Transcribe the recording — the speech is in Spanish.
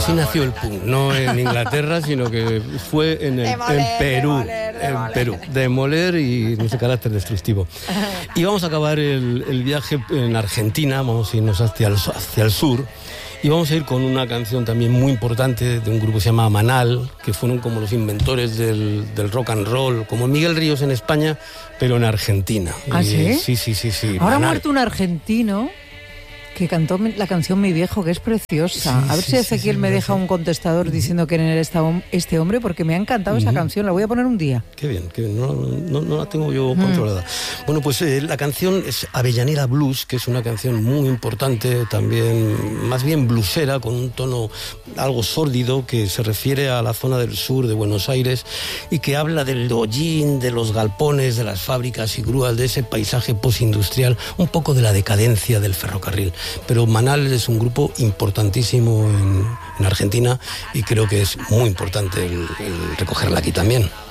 Así nació el punk, no en Inglaterra, sino que fue en Perú. Demoler y ese carácter destructivo. Y vamos a acabar el viaje en Argentina, vamos a irnos hacia el sur. Y vamos a ir con una canción también muy importante de un grupo que se llama Manal, que fueron como los inventores del rock and roll, como Miguel Ríos en España, pero en Argentina. ¿Ah, sí? Sí. Ahora ha Manal. muerto un argentino que cantó la canción Mi Viejo, que es preciosa. A ver si Ezequiel me deja un contestador diciendo quién era este hombre, porque me ha encantado esa canción. La voy a poner un día. Qué bien. No la tengo yo controlada. Bueno, pues la canción es Avellaneda Blues, que es una canción muy importante, también más bien bluesera, con un tono algo sórdido, que se refiere a la zona del sur de Buenos Aires y que habla del hollín, de los galpones, de las fábricas y grúas, de ese paisaje postindustrial, un poco de la decadencia del ferrocarril. Pero Manal es un grupo importantísimo en Argentina y creo que es muy importante el recogerla aquí también.